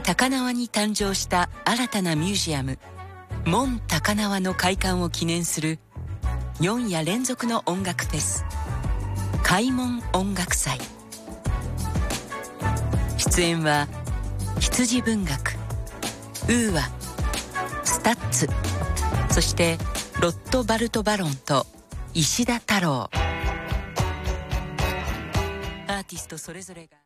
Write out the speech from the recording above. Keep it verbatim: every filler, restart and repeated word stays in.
高輪に誕生した新たなミュージアム、門高輪の開館を記念するよん夜連続の音楽フェス、開門音楽祭。出演は羊文学、ウーワ、スタッツ、そしてロットバルトバロンと石田太郎。アーティストそれぞれが